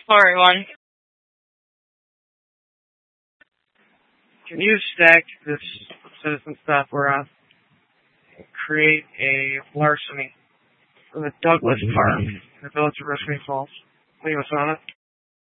Hello, everyone. Can you stack this citizen stuff where create a larceny for the Douglas Park in the village of Risking Falls? Leave us on it.